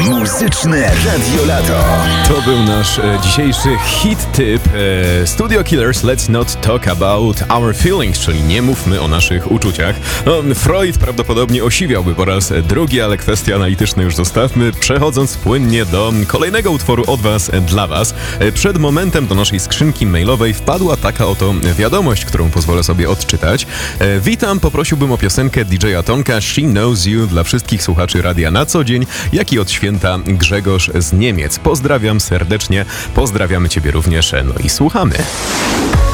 Muzyczne Radio Lato. To był nasz dzisiejszy hit typ Studio Killers Let's Not Talk About Our Feelings, czyli nie mówmy o naszych uczuciach. Freud prawdopodobnie osiwiałby po raz drugi, ale kwestie analityczne już zostawmy, przechodząc płynnie do kolejnego utworu od Was dla Was. Przed momentem do naszej skrzynki mailowej wpadła taka oto wiadomość, którą pozwolę sobie odczytać. Witam, poprosiłbym o piosenkę DJ-a Tonka She Knows You dla wszystkich słuchaczy radia na co dzień, jak i od święta Grzegorz z Niemiec. Pozdrawiam serdecznie, pozdrawiamy Ciebie również, no i słuchamy.